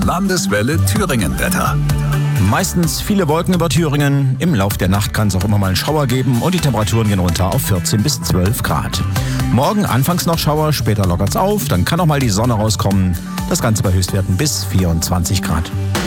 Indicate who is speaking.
Speaker 1: Landeswelle Thüringen-Wetter.
Speaker 2: Meistens viele Wolken über Thüringen. Im Lauf der Nacht kann es auch immer mal einen Schauer geben und die Temperaturen gehen runter auf 14 bis 12 Grad. Morgen anfangs noch Schauer, später lockert's auf, dann kann auch mal die Sonne rauskommen. Das Ganze bei Höchstwerten bis 24 Grad.